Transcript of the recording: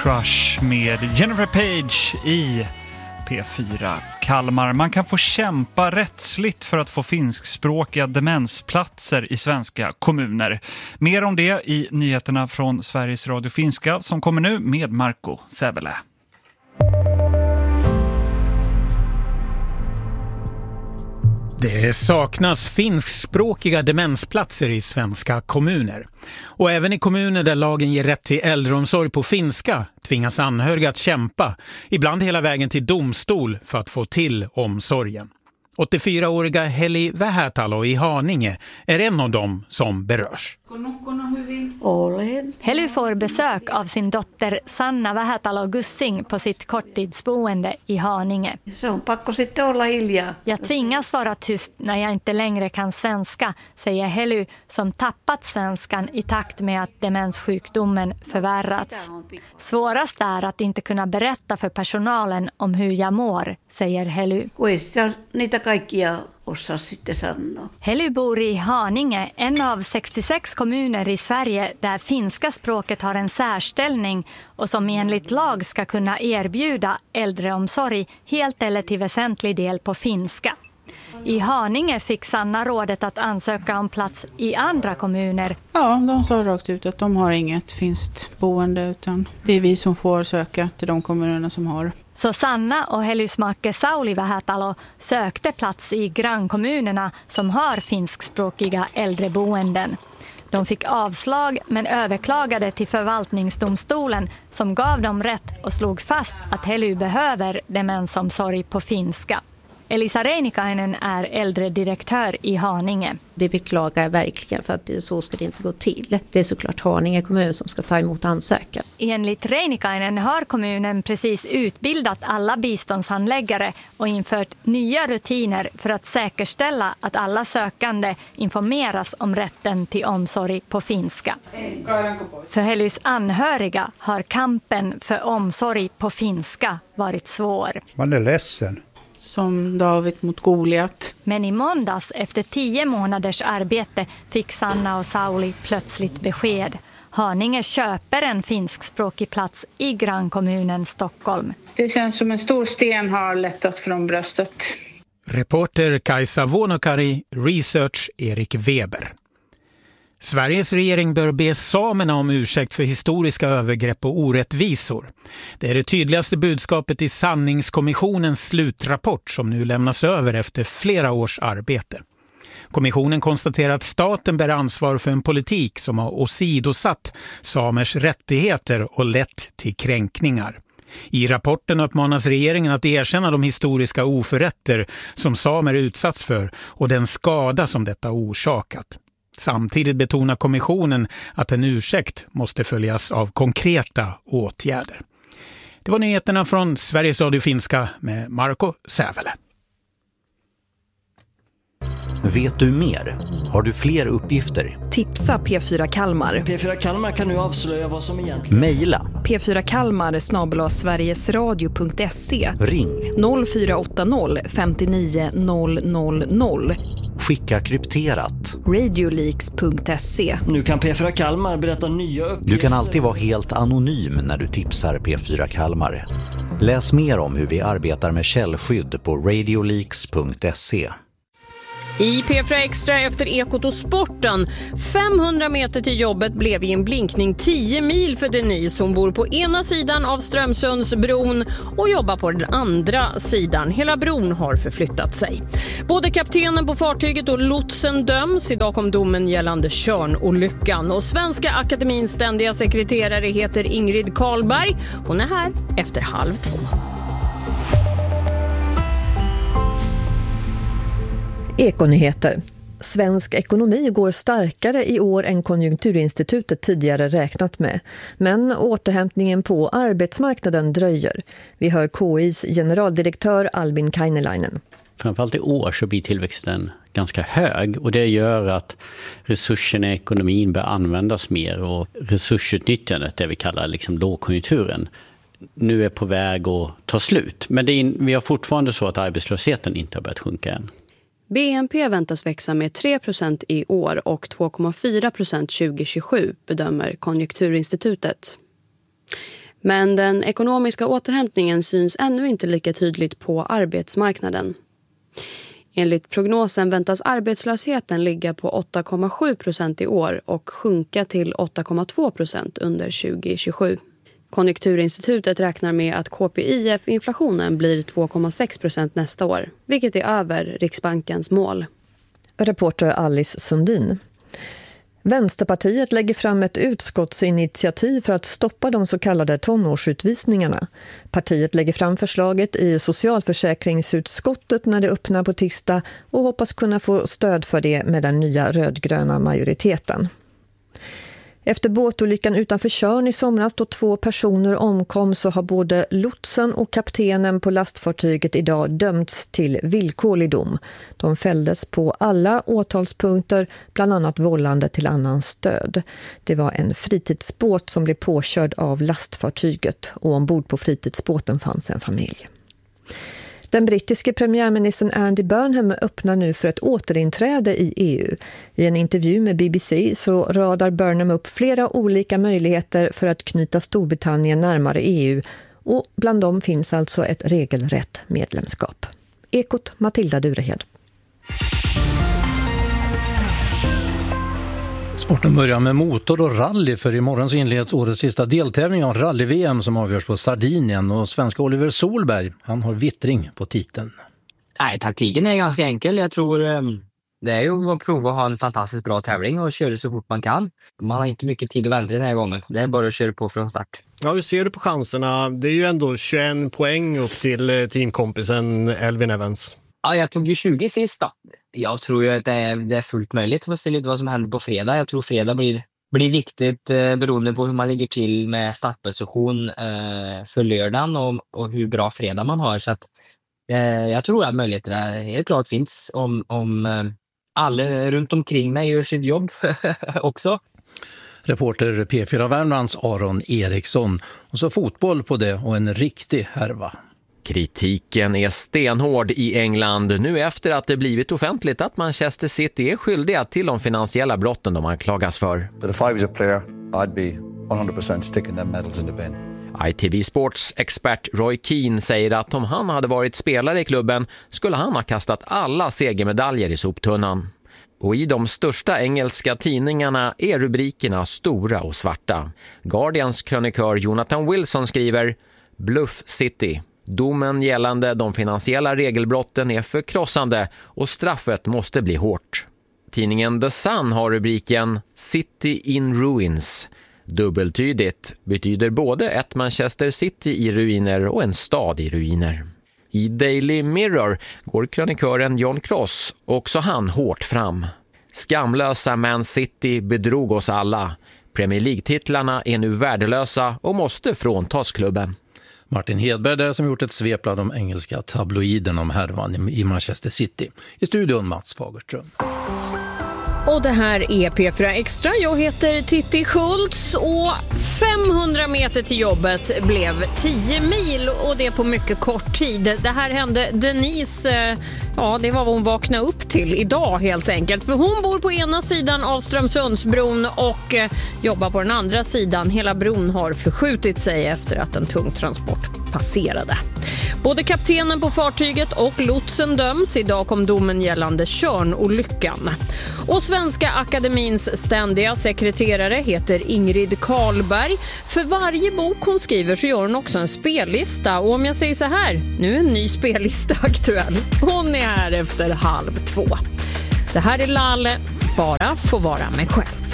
Crush med Jennifer Page i P4 Kalmar. Man kan få kämpa rättsligt för att få finskspråkiga demensplatser i svenska kommuner. Mer om det i nyheterna från Sveriges Radio Finska som kommer nu med Marco Sävele. Det saknas finskspråkiga demensplatser i svenska kommuner. Och även i kommuner där lagen ger rätt till äldreomsorg på finska tvingas anhöriga att kämpa, ibland hela vägen till domstol för att få till omsorgen. 84-åriga Heli Vähätalo i Haninge är en av dem som berörs. Heli får besök av sin dotter Sanna Vähätalo Gussing på sitt korttidsboende i Haninge. Jag tvingas vara tyst när jag inte längre kan svenska, säger Heli som tappat svenskan i takt med att demenssjukdomen förvärrats. Svårast är att inte kunna berätta för personalen om hur jag mår, säger Heli. Heli bor i Haninge, en av 66 kommuner i Sverige där finska språket har en särställning och som enligt lag ska kunna erbjuda äldreomsorg helt eller till väsentlig del på finska. I Haninge fick Sanna rådet att ansöka om plats i andra kommuner. Ja, de sa rakt ut att de har inget finskt boende utan det är vi som får söka till de kommunerna som har. Så Sanna och Helys make Sauli Vähätalo sökte plats i grannkommunerna som har finskspråkiga äldreboenden. De fick avslag men överklagade till förvaltningsdomstolen som gav dem rätt och slog fast att Hely behöver demensomsorg på finska. Elisa Reinikainen är äldredirektör i Haninge. Det beklagar jag verkligen för att så ska det inte gå till. Det är såklart Haninge kommun som ska ta emot ansökan. Enligt Reinikainen har kommunen precis utbildat alla biståndshandläggare och infört nya rutiner för att säkerställa att alla sökande informeras om rätten till omsorg på finska. För Helys anhöriga har kampen för omsorg på finska varit svår. Man är ledsen. Som David mot Goliat. Men i måndags efter 10 månaders arbete fick Sanna och Sauli plötsligt besked. Haninge köper en finskspråkig plats i grannkommunen Stockholm. Det känns som en stor sten har lättat från bröstet. Reporter Kajsa Vuonokari, research Erik Weber. Sveriges regering bör be samerna om ursäkt för historiska övergrepp och orättvisor. Det är det tydligaste budskapet i sanningskommissionens slutrapport som nu lämnas över efter flera års arbete. Kommissionen konstaterar att staten bär ansvar för en politik som har åsidosatt samers rättigheter och lett till kränkningar. I rapporten uppmanas regeringen att erkänna de historiska oförrätter som samer utsatts för och den skada som detta orsakat. Samtidigt betonar kommissionen att en ursäkt måste följas av konkreta åtgärder. Det var nyheterna från Sveriges Radio Finska med Marco Sävele. Vet du mer? Har du fler uppgifter? Tipsa P4 Kalmar. P4 Kalmar kan nu avslöja vad som egentligen... Mejla. p4kalmar@sverigesradio.se. Ring. 0480 59 000. Skicka krypterat. Radioleaks.se. Nu kan P4 Kalmar berätta nya uppgifter. Du kan alltid vara helt anonym när du tipsar P4 Kalmar. Läs mer om hur vi arbetar med källskydd på radioleaks.se. I P4 Extra efter Ekot och sporten. 500 meter till jobbet blev i en blinkning 10 mil för Denise. Hon bor på ena sidan av Strömsundsbron och jobbar på den andra sidan. Hela bron har förflyttat sig. Både kaptenen på fartyget och lotsen döms. Idag kom domen gällande Tjörnolyckan. Och Svenska Akademins ständiga sekreterare heter Ingrid Karlberg. Hon är här efter 1:30. Ekonyheter. Svensk ekonomi går starkare i år än Konjunkturinstitutet tidigare räknat med. Men återhämtningen på arbetsmarknaden dröjer. Vi hör KIs generaldirektör Albin Kainelainen. Framförallt i år så blir tillväxten ganska hög och det gör att resurserna i ekonomin bör användas mer och resursutnyttjandet, det vi kallar liksom lågkonjunkturen, nu är på väg att ta slut. Men vi har fortfarande så att arbetslösheten inte har börjat sjunka än. BNP väntas växa med 3% i år och 2,4% 2027, bedömer Konjunkturinstitutet. Men den ekonomiska återhämtningen syns ännu inte lika tydligt på arbetsmarknaden. Enligt prognosen väntas arbetslösheten ligga på 8,7% i år och sjunka till 8,2% under 2027. Konjunkturinstitutet räknar med att KPIF-inflationen blir 2,6% nästa år, vilket är över Riksbankens mål. Reporter Alice Sundin. Vänsterpartiet lägger fram ett utskottsinitiativ för att stoppa de så kallade tonårsutvisningarna. Partiet lägger fram förslaget i socialförsäkringsutskottet när det öppnar på tisdag och hoppas kunna få stöd för det med den nya rödgröna majoriteten. Efter båtolyckan utanför Tjörn i somras då 2 personer omkom så har både lotsen och kaptenen på lastfartyget idag dömts till villkorlig dom. De fälldes på alla åtalspunkter, bland annat vållande till annans död. Det var en fritidsbåt som blev påkörd av lastfartyget och ombord på fritidsbåten fanns en familj. Den brittiske premiärministern Andy Burnham öppnar nu för ett återinträde i EU. I en intervju med BBC så radar Burnham upp flera olika möjligheter för att knyta Storbritannien närmare EU och bland dem finns alltså ett regelrätt medlemskap. Ekot Matilda Durehed. Sporten börjar med motor och rally för imorgon så inleds årets sista deltävling av rally-VM som avgörs på Sardinien och svenska Oliver Solberg, han har vittring på titeln. Nej, taktiken är ganska enkel. Jag tror det är ju att prova att ha en fantastiskt bra tävling och köra så fort man kan. Man har inte mycket tid att vänta den här gången. Det är bara att köra på från start. Ja, hur ser du på chanserna? Det är ju ändå 21 poäng upp till teamkompisen Elvin Evans. Ja, jag tog ju 20 sist då. Jag tror ju att det är fullt möjligt för att se lite vad som händer på fredag. Jag tror fredag blir viktigt beroende på hur man ligger till med startposition för lördagen och hur bra fredag man har. Så att jag tror att möjligheterna helt klart finns om alla runt omkring mig gör sitt jobb också. Reporter P4 Värmlands Aron Eriksson. Och så fotboll på det och en riktig härva. Kritiken är stenhård i England nu efter att det blivit offentligt att Manchester City är skyldiga till de finansiella brotten de anklagas för. But if I was a player, I'd be 100% sticking them medals in the bin. ITV Sports expert Roy Keane säger att om han hade varit spelare i klubben skulle han ha kastat alla segermedaljer i soptunnan. Och i de största engelska tidningarna är rubrikerna stora och svarta. Guardians krönikör Jonathan Wilson skriver Bluff City. Domen gällande de finansiella regelbrotten är förkrossande och straffet måste bli hårt. Tidningen The Sun har rubriken City in Ruins. Dubbeltydigt betyder både ett Manchester City i ruiner och en stad i ruiner. I Daily Mirror går krönikören John Cross också han hårt fram. Skamlösa Man City bedrog oss alla. Premier League-titlarna är nu värdelösa och måste fråntas klubben. Martin Hedberg där som gjort ett svep bland de engelska tabloiden om härvan i Manchester City. I studion Mats Fagerström. Och det här är P4 Extra. Jag heter Titti Schultz och 500 meter till jobbet blev 10 mil och det på mycket kort tid. Det här hände Denise, ja det var vad hon vaknade upp till idag helt enkelt. För hon bor på ena sidan av Strömsundsbron och jobbar på den andra sidan. Hela bron har förskjutit sig efter att en tung transport passerade. Både kaptenen på fartyget och lotsen döms. Idag kom domen gällande Tjörnolyckan. Och Svenska Akademins ständiga sekreterare heter Ingrid Karlberg. För varje bok hon skriver så gör hon också en spellista. Och om jag säger så här, nu är en ny spellista aktuell. Hon är här efter 1:30. Det här är Lalle, bara få vara mig själv.